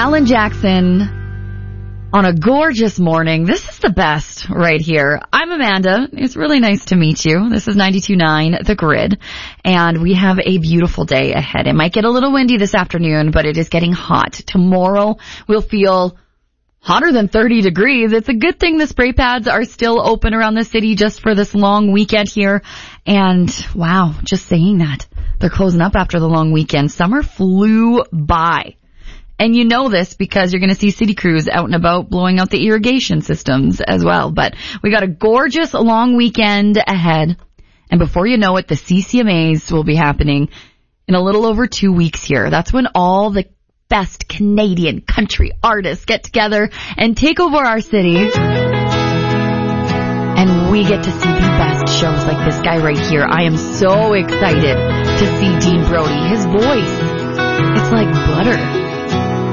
Alan Jackson on a gorgeous morning. This is the best right here. I'm Amanda. It's really nice to meet you. This is 92.9 The Grid, and we have a beautiful day ahead. It might get a little windy this afternoon, but it is getting hot. Tomorrow we'll feel hotter than 30 degrees. It's a good thing the spray pads are still open around the city just for this long weekend here. And wow, just saying that. They're closing up after the long weekend. Summer flew by. And you know this because you're going to see city crews out and about blowing out the irrigation systems as well. But we got a gorgeous long weekend ahead. And before you know it, the CCMAs will be happening in a little over 2 weeks here. That's when all the best Canadian country artists get together and take over our city. And we get to see the best shows like this guy right here. I am so excited to see Dean Brody. His voice, it's like butter.